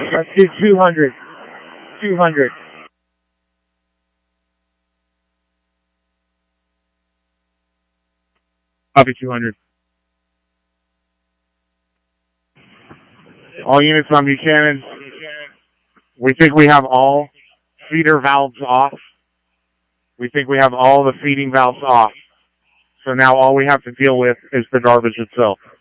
Let's do 200. 200. Copy 200. All units on Buchanan. We think we have all feeder valves off. We think we have all the feeding valves off. So now all we have to deal with is the garbage itself.